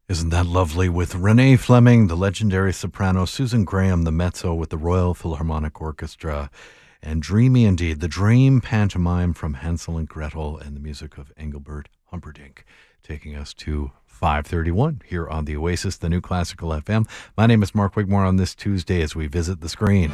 Isn't that lovely? With Renee Fleming, the legendary soprano, Susan Graham, the mezzo with the Royal Philharmonic Orchestra, and Dreamy Indeed, the dream pantomime from Hansel and Gretel, and the music of Engelbert Humperdinck, taking us to 5:31 here on the Oasis, the new classical FM. My name is Mark Wigmore on this Tuesday as we visit the screen.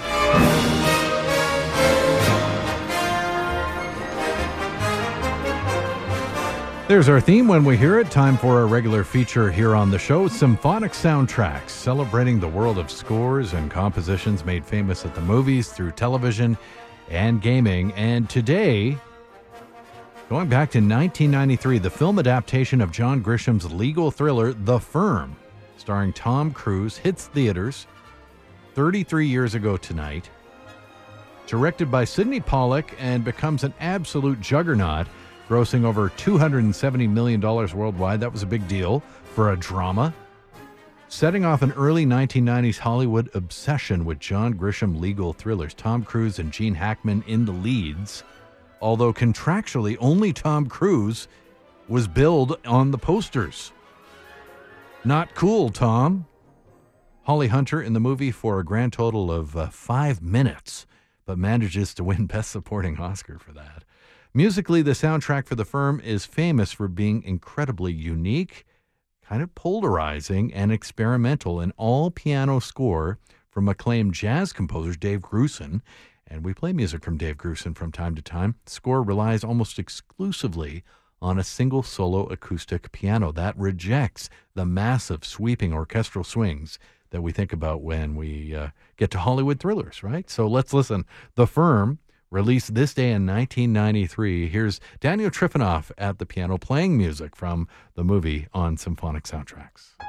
There's our theme when we hear it. Time for a regular feature here on the show, Symphonic Soundtracks, celebrating the world of scores and compositions made famous at the movies, through television, and gaming. And today, going back to 1993, the film adaptation of John Grisham's legal thriller, The Firm, starring Tom Cruise, hits theaters 33 years ago tonight. Directed by Sidney Pollack and becomes an absolute juggernaut, grossing over $270 million worldwide. That was a big deal for a drama. Setting off an early 1990s Hollywood obsession with John Grisham legal thrillers. Tom Cruise and Gene Hackman in the leads, although contractually only Tom Cruise was billed on the posters. Not cool, Tom. Holly Hunter in the movie for a grand total of 5 minutes, but manages to win Best Supporting Oscar for that. Musically, the soundtrack for The Firm is famous for being incredibly unique, kind of polarizing, and experimental. An all-piano score from acclaimed jazz composer Dave Grusin, and we play music from Dave Grusin from time to time. The score relies almost exclusively on a single solo acoustic piano that rejects the massive sweeping orchestral swings that we think about when we get to Hollywood thrillers, right? So let's listen. The Firm, released this day in 1993. Here's Daniel Trifonov at the piano playing music from the movie on Symphonic Soundtracks.